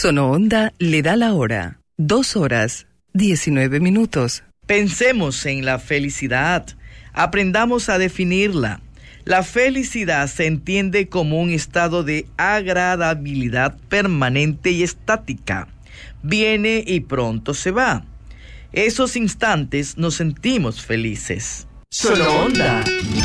Sonoonda le da la hora. 2:19. Pensemos en la felicidad. Aprendamos a definirla. La felicidad se entiende como un estado de agradabilidad permanente y estática. Viene y pronto se va. Esos instantes nos sentimos felices. Sonoonda.